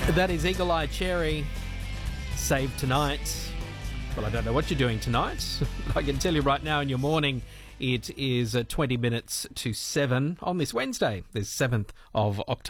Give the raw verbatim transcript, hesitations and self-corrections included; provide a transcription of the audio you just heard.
That is Eagle Eye Cherry, Save Tonight. Well, I don't know what you're doing tonight. I can tell you right now in your morning, it is uh, twenty minutes to seven on this Wednesday, the seventh of October.